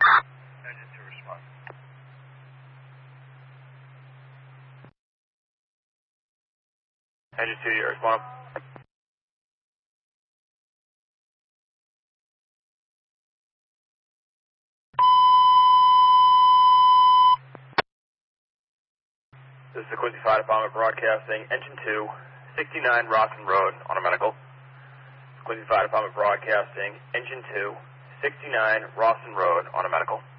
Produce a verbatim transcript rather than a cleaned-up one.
Engine two, respond. Engine two, you respond. This is the Quincy Fire Department broadcasting. Engine two, sixty-nine Rawson Road on a medical. Quincy Fire Department broadcasting. Engine two, sixty-nine Rawson Road on a medical.